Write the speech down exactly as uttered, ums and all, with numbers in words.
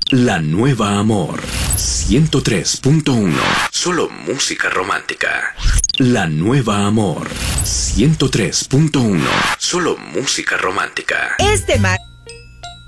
La Nueva Amor ciento tres punto uno. Solo música romántica. La Nueva Amor ciento tres punto uno. Solo música romántica. Este mar